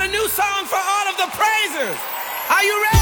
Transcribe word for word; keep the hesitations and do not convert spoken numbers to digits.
a new song for all of the praisers. Are you ready?